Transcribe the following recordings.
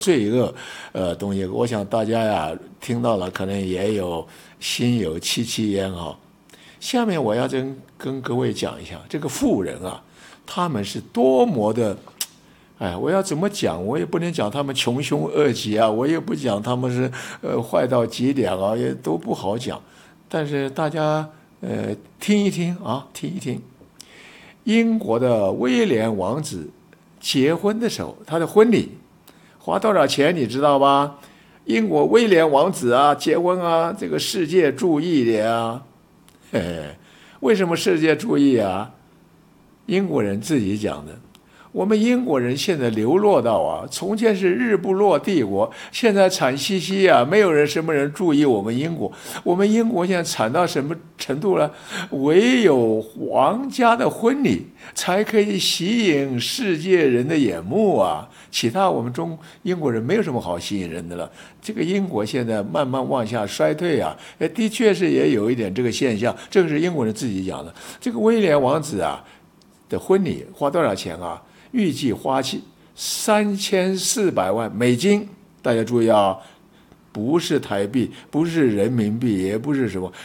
罪恶东西，我想大家呀听到了，可能也有心有戚戚焉哈。下面我要跟各位讲一下这个妇人啊，他们是多么的，我要怎么讲？我也不能讲他们穷凶恶极啊，我也不讲他们是坏到极点啊，也都不好讲。但是大家听一听啊，听一听。英国的威廉王子结婚的时候，他的婚礼花多少钱你知道吧？英国威廉王子啊结婚啊，这个世界注意的啊。为什么世界注意啊？英国人自己讲的。我们英国人现在流落到啊，从前是日不落帝国，现在惨兮兮啊，没有什么人注意我们英国。我们英国现在惨到什么程度了？唯有皇家的婚礼才可以吸引世界人的眼目啊，其他我们英国人没有什么好吸引人的了。这个英国现在慢慢往下衰退啊，的确是也有一点这个现象，这个是英国人自己讲的。这个威廉王子啊的婚礼花多少钱啊？预计花去3400万美金，大家注意啊，不是台币，不是人民币，也不是什么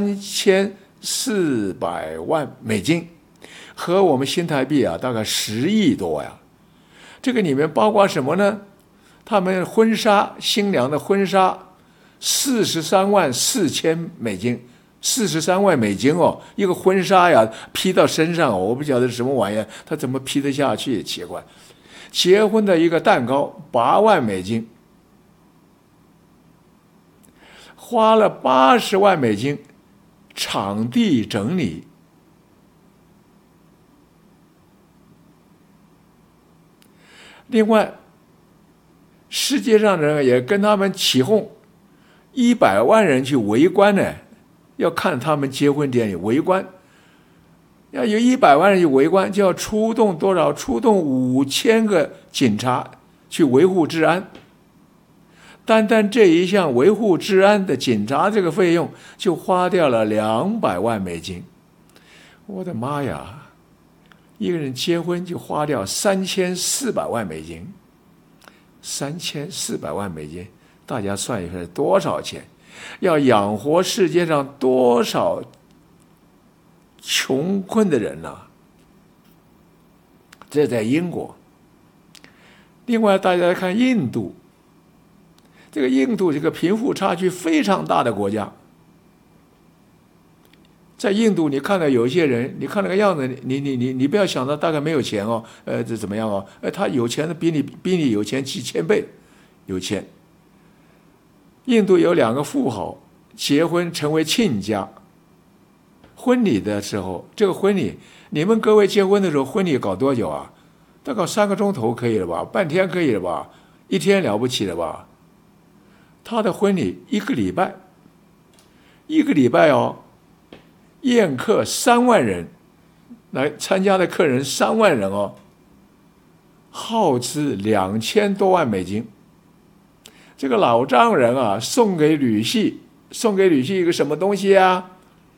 3400万美金，和我们新台币啊大概10亿多呀。这个里面包括什么呢？他们婚纱，新娘的婚纱43万4千美金。43万美金哦，一个婚纱呀，披到身上哦，我不晓得是什么玩意儿，他怎么披得下去？奇怪。结婚的一个蛋糕8万美金，花了80万美金，场地整理。另外，世界上的人也跟他们起哄，100万人去围观呢。要看他们结婚典礼，围观，要有100万人去围观，就要出动多少？出动5000个警察去维护治安。单单这一项维护治安的警察这个费用就花掉了200万美金。我的妈呀！一个人结婚就花掉3400万美金，3400万美金，大家算一下是多少钱？要养活世界上多少穷困的人呢？这在英国。另外，大家看印度，这个印度这个贫富差距非常大的国家。在印度，你看到有一些人，你看那个样子，你不要想到大概没有钱哦，这怎么样哦？他有钱的比你有钱几千倍，有钱。印度有2个富豪结婚成为亲家，婚礼的时候，这个婚礼，你们各位结婚的时候，婚礼搞多久啊？大概3个钟头可以了吧？半天可以了吧？1天了不起了吧？他的婚礼1个礼拜哦，宴客3万人，来参加的客人3万人哦，耗资2000多万美金。这个老丈人啊，送给女婿一个什么东西啊？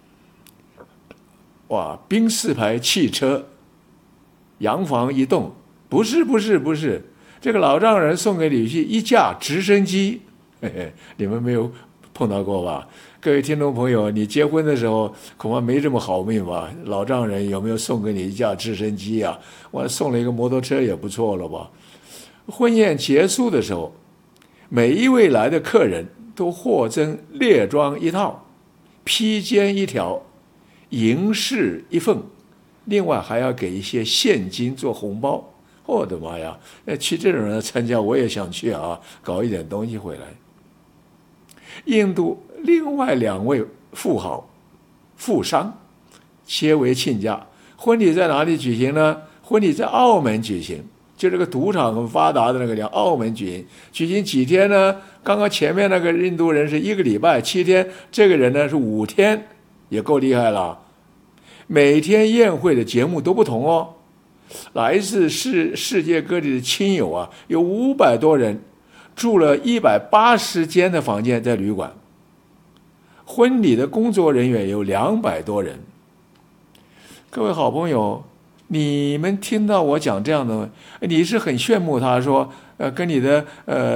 哇，宾士牌汽车，洋房1栋，不是，这个老丈人送给女婿1架直升机，你们没有碰到过吧？各位听众朋友，你结婚的时候恐怕没这么好命吧？老丈人有没有送给你1架直升机啊？我送了一个摩托车也不错了吧？婚宴结束的时候，每一位来的客人都获赠猎装1套，披肩1条，银饰1份，另外还要给一些现金做红包。我的妈呀！去这种人参加，我也想去啊，搞一点东西回来。印度另外2位富豪、富商结为亲家，婚礼在哪里举行呢？婚礼在澳门举行。就这个赌场很发达的那个叫澳门举行几天呢？刚刚前面那个印度人是1个礼拜7天，这个人呢是5天，也够厉害了。每天宴会的节目都不同哦，来自世界各地的亲友啊，有500多人，住了180间的房间在旅馆。婚礼的工作人员有200多人。各位好朋友，你们听到我讲这样的，你是很羡慕他说跟你的